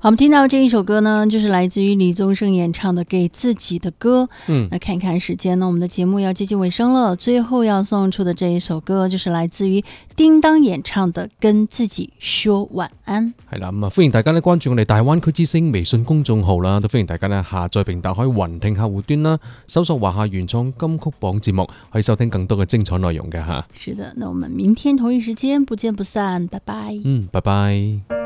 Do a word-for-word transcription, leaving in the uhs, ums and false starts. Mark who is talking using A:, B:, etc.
A: 好，我们听到这一首歌呢，就是来自于李宗盛演唱的《给自己的歌》。
B: 嗯，
A: 那看看時間呢，我們的節目要接近尾聲了。最後要送出的這一首歌，就是來自於叮當演唱的《跟自己說晚安》。
B: 係啦，咁啊，歡迎大家咧關注我哋大灣區之聲微信公眾號啦，都歡迎大家咧下載並打開雲聽客戶端啦，搜索華夏原創金曲榜節目，可以收聽更多嘅精彩內容嘅嚇。
A: 是的，那我們明天同一時間不見不散，拜拜。
B: 嗯，拜拜。